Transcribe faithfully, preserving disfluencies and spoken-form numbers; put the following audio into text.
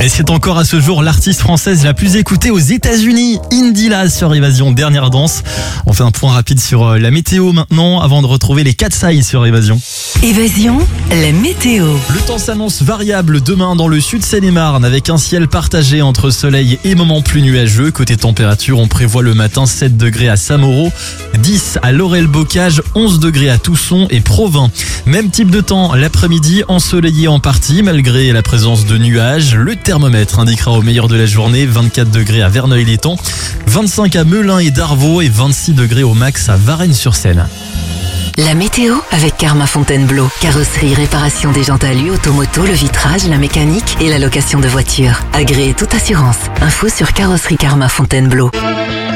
Et c'est encore à ce jour l'artiste française la plus écoutée aux États-Unis, Indila sur Évasion, dernière danse. On fait un point rapide sur la météo maintenant avant de retrouver les Katsai sur Évasion. Évasion, la météo. Le temps s'annonce variable demain dans le sud Seine-et-Marne avec un ciel partagé entre soleil et moments plus nuageux. Côté température, on prévoit le matin sept degrés à Saint-Mauro, dix à Laurel-Bocage, onze degrés à Tousson et Provins. Même type de temps l'après-midi, ensoleillé en partie malgré la présence de nuages. Le thermomètre indiquera au meilleur de la journée vingt-quatre degrés à Verneuil-l'Étang, vingt-cinq à Melun et Darvaux et vingt-six degrés au max à Varennes-sur-Seine. La météo avec Karma Fontainebleau. Carrosserie, réparation des jantes alu, automoto, le vitrage, la mécanique et la location de voitures. Agréé toute assurance. Info sur carrosserie Karma Fontainebleau.